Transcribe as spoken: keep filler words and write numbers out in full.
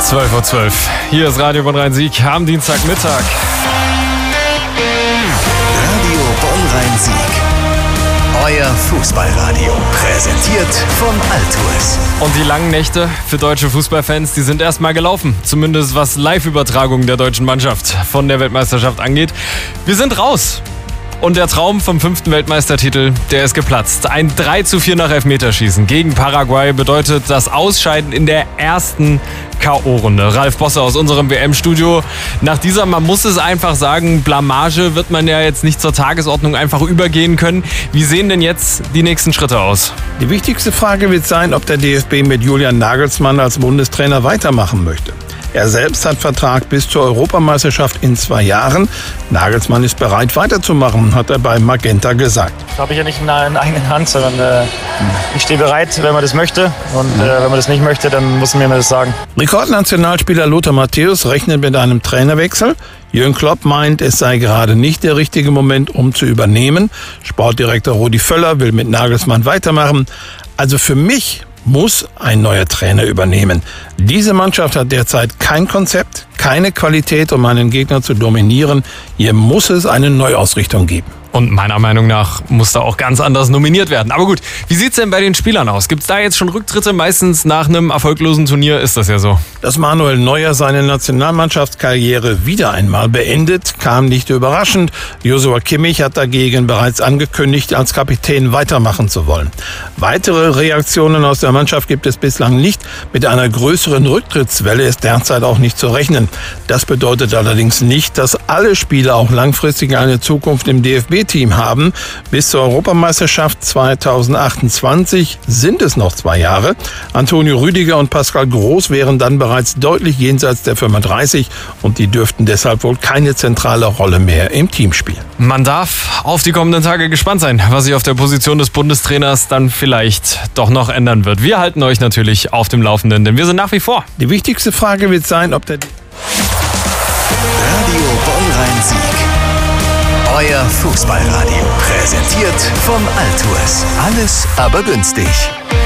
zwölf Uhr zwölf. Hier ist Radio Bonn-Rhein-Sieg am Dienstagmittag. Radio Bonn-Rhein-Sieg. Euer Fußballradio. Präsentiert von Altues. Und die langen Nächte für deutsche Fußballfans, die sind erstmal gelaufen. Zumindest was Live-Übertragungen der deutschen Mannschaft von der Weltmeisterschaft angeht. Wir sind raus. Und der Traum vom fünften Weltmeistertitel, der ist geplatzt. Ein drei zu vier nach Elfmeterschießen gegen Paraguay bedeutet das Ausscheiden in der ersten K O-Runde. Ralf Bosse aus unserem W M-Studio. Nach dieser, man muss es einfach sagen, Blamage wird man ja jetzt nicht zur Tagesordnung einfach übergehen können. Wie sehen denn jetzt die nächsten Schritte aus? Die wichtigste Frage wird sein, ob der D F B mit Julian Nagelsmann als Bundestrainer weitermachen möchte. Er selbst hat Vertrag bis zur Europameisterschaft in zwei Jahren. Nagelsmann ist bereit weiterzumachen, hat er bei Magenta gesagt. Das habe ich ja nicht in der eigenen Hand, sondern äh, ich stehe bereit, wenn man das möchte. Und äh, wenn man das nicht möchte, dann muss man mir das sagen. Rekordnationalspieler Lothar Matthäus rechnet mit einem Trainerwechsel. Jürgen Klopp meint, es sei gerade nicht der richtige Moment, um zu übernehmen. Sportdirektor Rudi Völler will mit Nagelsmann weitermachen. Also für mich muss ein neuer Trainer übernehmen. Diese Mannschaft hat derzeit kein Konzept, keine Qualität, um einen Gegner zu dominieren. Hier muss es eine Neuausrichtung geben. Und meiner Meinung nach muss da auch ganz anders nominiert werden. Aber gut, wie sieht's denn bei den Spielern aus? Gibt's da jetzt schon Rücktritte? Meistens nach einem erfolglosen Turnier ist das ja so. Dass Manuel Neuer seine Nationalmannschaftskarriere wieder einmal beendet, kam nicht überraschend. Joshua Kimmich hat dagegen bereits angekündigt, als Kapitän weitermachen zu wollen. Weitere Reaktionen aus der Mannschaft gibt es bislang nicht. Mit einer größeren Rücktrittswelle ist derzeit auch nicht zu rechnen. Das bedeutet allerdings nicht, dass alle Spieler auch langfristig eine Zukunft im D F B-Team haben. Bis zur Europameisterschaft zweitausendachtundzwanzig sind es noch zwei Jahre. Antonio Rüdiger und Pascal Groß wären dann bereits deutlich jenseits der fünfunddreißig und die dürften deshalb wohl keine zentrale Rolle mehr im Team spielen. Man darf auf die kommenden Tage gespannt sein, was sich auf der Position des Bundestrainers dann vielleicht doch noch ändern wird. Wir halten euch natürlich auf dem Laufenden, denn wir sind nach wie vor. Die wichtigste Frage wird sein, ob der Radio Bonn-Rhein-Sieg. Euer Fußballradio. Präsentiert von Altues. Alles aber günstig.